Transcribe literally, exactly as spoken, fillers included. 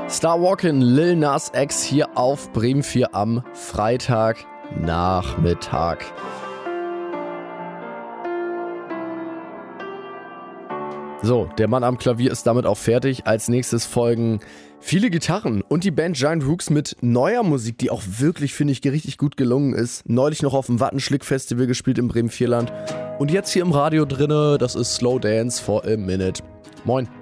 Star Walkin', Lil Nas X hier auf Bremen vier am Freitagnachmittag. So, der Mann am Klavier ist damit auch fertig. Als nächstes folgen viele Gitarren und die Band Giant Rooks mit neuer Musik, die auch wirklich, finde ich, richtig gut gelungen ist. Neulich noch auf dem Wattenschlick-Festival gespielt im Bremen-Vierland. Und jetzt hier im Radio drinne, das ist Slow Dance for a Minute. Moin.